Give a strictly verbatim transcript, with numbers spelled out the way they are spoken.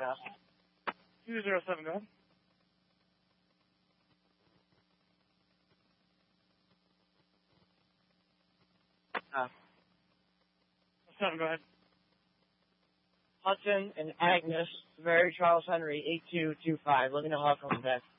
pass. two zero seven, go ahead. Uh, seven, go ahead. Hudson and Agnes, Mary Charles Henry, eight two two five. Let me know how it comes back.